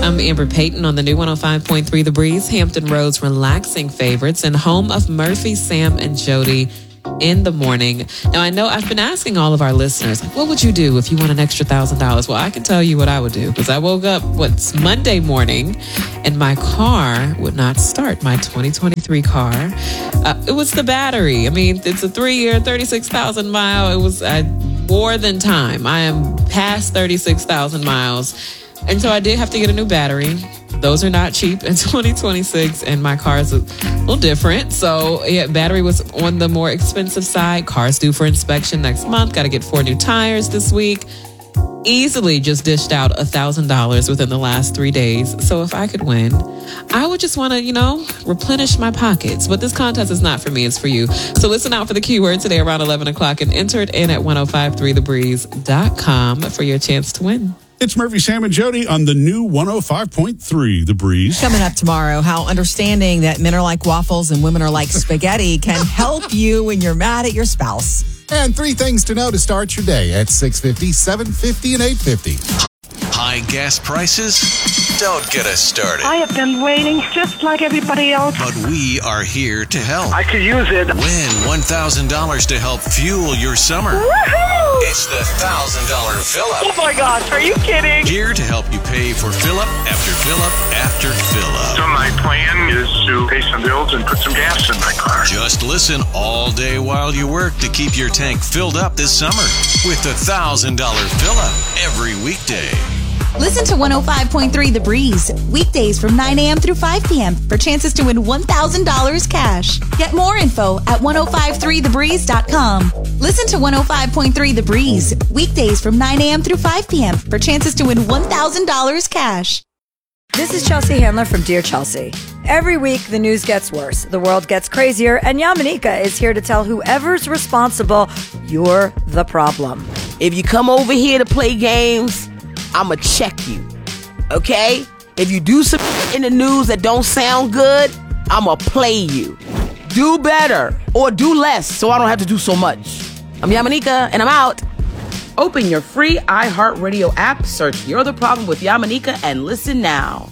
I'm Amber Payton on the new 105.3 The Breeze, Hampton Roads relaxing favorites and home of Murphy, Sam, and Jody in the morning. Now, I know I've been asking all of our listeners, like, what would you do if you won an extra $1,000? Well, I can tell you what I would do, because I woke up, Monday morning, and my car would not start, my 2023 car. It was the battery. I mean, it's a 3-year, 36,000 mile. It was more than time. I am past 36,000 miles. And so I did have to get a new battery. Those are not cheap in 2026, and my car is a little different. So, yeah, battery was on the more expensive side. Car's due for inspection next month. Got to get 4 new tires this week. Easily just dished out $1,000 within the last 3 days. So if I could win, I would just want to, replenish my pockets. But this contest is not for me, it's for you. So listen out for the keyword today around 11 o'clock and enter it in at 1053thebreeze.com for your chance to win. It's Murphy, Sam, and Jody on the new 105.3 The Breeze. Coming up tomorrow, how understanding that men are like waffles and women are like spaghetti can help you when you're mad at your spouse. And 3 things to know to start your day at 6:50, 7:50, and 8:50. High gas prices? Don't get us started. I have been waiting just like everybody else. But we are here to help. I could use it. Win $1,000 to help fuel your summer. Woohoo! It's the $1,000 fill-up. Oh my gosh, are you kidding? Here to help you pay for fill-up after fill-up after fill-up. So my plan is to pay some bills and put some gas in my car. Just listen all day while you work to keep your tank filled up this summer with the $1,000 fill-up every weekday. Listen to 105.3 The Breeze, weekdays from 9 a.m. through 5 p.m. for chances to win $1,000 cash. Get more info at 1053thebreeze.com. Listen to 105.3 The Breeze, weekdays from 9 a.m. through 5 p.m. for chances to win $1,000 cash. This is Chelsea Handler from Dear Chelsea. Every week, the news gets worse, the world gets crazier, and Yamanika is here to tell whoever's responsible, you're the problem. If you come over here to play games, I'ma check you, okay? If you do some in the news that don't sound good, I'ma play you. Do better or do less so I don't have to do so much. I'm Yamanika and I'm out. Open your free iHeartRadio app, search You're the Problem with Yamanika and listen now.